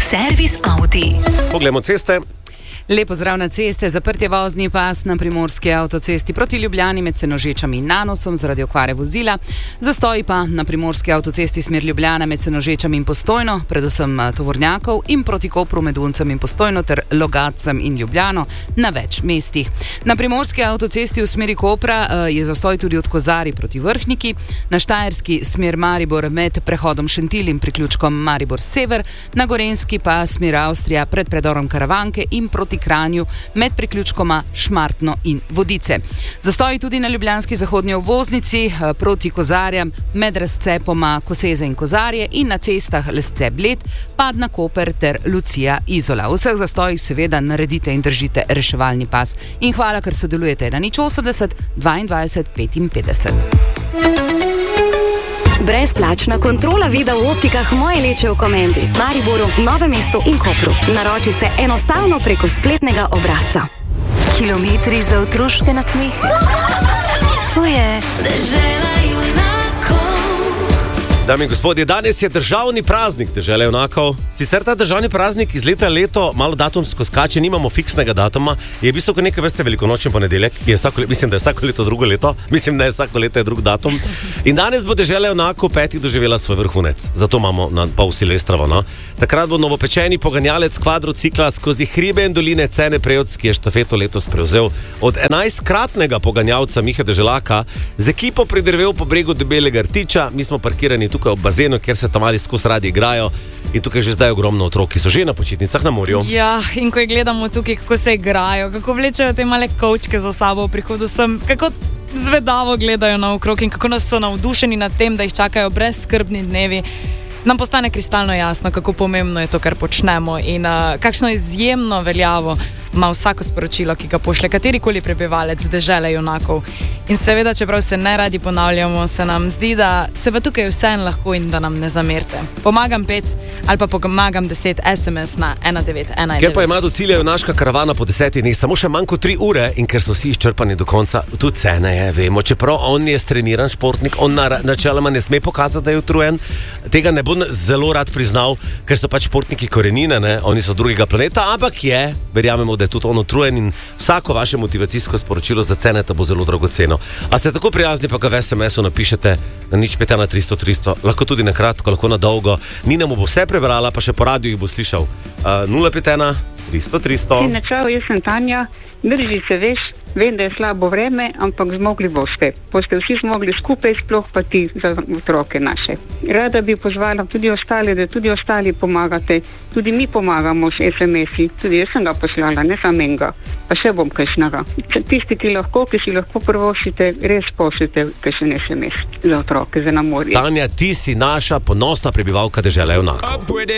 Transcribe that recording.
Servis Audi. Poglejmo ceste. Lepo zdrav na ceste, zaprt je vozni pas na primorski avtocesti proti Ljubljani med Senožečami in Nanosom zaradi okvare vozila. Zastoji pa na primorski avtocesti smer Ljubljana med Senožečami in Postojno, predvsem tovornjakov, in proti Kopru med Uncem in Postojno ter Logatcem in Ljubljano na več mestih. Na primorski avtocesti v smeri Kopra je zastoj tudi od Kozarij proti Vrhniki, na štajerski smer Maribor med prehodom Šentilj in priključkom Maribor Sever, na gorenjski pa smer Avstrija pred predorom Karavanke in proti Kranju med priključkoma Šmartno in Vodice. Zastoji tudi na ljubljanski zahodnji obvoznici proti Kozarjem med razcepoma Koseze in Kozarje in na cestah Lesce Bled, Padna Koper ter Lucija Izola. V vseh zastojih seveda naredite in držite reševalni pas. In hvala, ker sodelujete na 080 22 55. Brezplačna kontrola vida v optikah Moje Leče v Komendi, Mariboru, Novem mestu in Kopru. Naroči se enostavno preko spletnega obrazca. Kilometri za otroške nasmehe. To je dežela junakov. Dame in gospodje, danes je državni praznik dežele junakov. Sicer ta državni praznik iz leta leto malo datumsko skače, nimamo fiksnega datuma. Je v bistvu kot neke vrste velikonočni ponedeljek, mislim, da je vsako leto drugo leto, mislim, da je vsako leto je drug datum. In danes bo dežela junakov petih doživela svoj vrhunec. Zato imamo na pol Silvestrova, no. Takrat bo novopečeni poganjalec kvadrocikla skozi hribe in doline Cene Prevc, ki je štafeto letos prevzel od 11-kratnega poganjalca Mihe Deželaka, z ekipo pridrvel po bregu Debelega Rtiča. Mi smo parkirani tukaj ob bazenu, kjer se tam ali skozi radi igrajo, in tukaj že zdaj ogromno otrok, ki so že na počitnicah na morju. Ja, in ko gledamo tukaj, kako se igrajo, kako vlečejo te male kovčke za sabo v prihodu sem, kako zvedavo gledajo naokrog in kako nas so navdušeni nad tem, da jih čakajo brezskrbni dnevi, nam postane kristalno jasno, kako pomembno je to, kar počnemo in kakšno izjemno veljavo ima vsako sporočilo, ki ga pošlje katerikoli prebivalec dežele junakov. In seveda, čeprav se ne radi ponavljamo, se nam zdi, da se pa tukaj vseeno lahko in da nam ne zamerite. Pomagam 5 ali pa pomagam 10 SMS na 1911. Ker pa ima do cilja junaška karavana po 10 dneh samo še manj kot 3 ure in ker so vsi izčrpani do konca, tudi cene je, vemo, čeprav on je streniran športnik, on načeloma ne sme pokazati, da je utrujen, tega ne bo zelo rad priznal, ker so pač športniki korenine, ne? Oni so drugega planeta, ampak verjamemo, da je tudi on utrujen in vsako vaše motivacijsko sporočilo za cenete bo zelo dragoceno. A ste tako prijazni, pa ga v SMS-u napišete na 051 lahko tudi na kratko, lahko na dolgo. Nina mu bo vse prebrala, pa še po radiju jih bo slišal. 051 300. Čau, jaz sem Tanja, drži se, veš, vem, da je slabo vreme, ampak zmogli boste. Boste vsi zmogli skupaj, sploh pa ti za otroke naše. Rada bi pozvala tudi ostale, da tudi ostali pomagate. Tudi mi pomagamo s SMS-i, tudi jaz sem ga poslala, ne sam enega, pa še bom kakšnega. Tisti, ki si lahko prvošite, res pošljite kakšen SMS za otroke, za na morje. Tanja, ti si naša ponosna prebivalka dežele junakov.